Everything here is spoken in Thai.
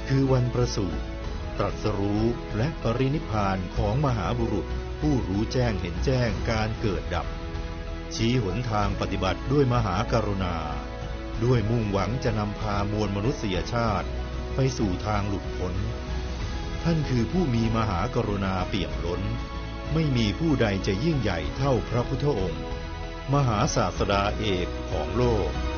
คือวันประสูติตรัสรู้และปรินิพพานของมหาบุรุษผู้รู้แจ้งเห็นแจ้งการเกิดดับชี้หนทางปฏิบัติด้วยมหากรุณาด้วยมุ่งหวังจะนำพามวลมนุษยชาติไปสู่ทางหลุดพ้นท่านคือผู้มีมหากรุณาเปี่ยมล้นไม่มีผู้ใดจะยิ่งใหญ่เท่าพระพุทธองค์มหาศาสดาเอกของโลก